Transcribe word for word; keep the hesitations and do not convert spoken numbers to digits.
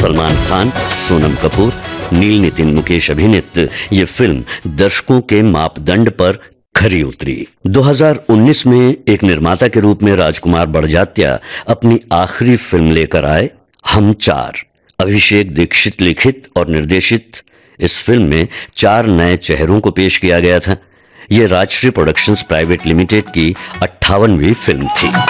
सलमान खान, सोनम कपूर, नील नितिन मुकेश अभिनीत ये फिल्म दर्शकों के मापदंड पर खरी उतरी। दो हज़ार उन्नीस में एक निर्माता के रूप में राजकुमार बड़जात्या अपनी आखिरी फिल्म लेकर आए, हम चार। अभिषेक दीक्षित लिखित और निर्देशित इस फिल्म में चार नए चेहरों को पेश किया गया था। यह राजश्री प्रोडक्शंस प्राइवेट लिमिटेड की अट्ठावनवीं फिल्म थी।